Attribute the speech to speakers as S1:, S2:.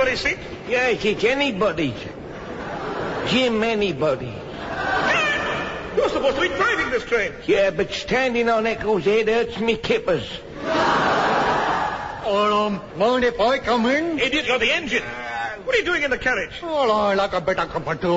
S1: anybody's seat?
S2: Yes, it's anybody's. Jim anybody.
S1: You're supposed to be driving this train.
S2: Yeah, but standing on Echo's head hurts me kippers.
S3: Mind if I come in?
S1: Idiot, you're the engine. What are you doing in the carriage?
S3: Well, I like a better cup of tea.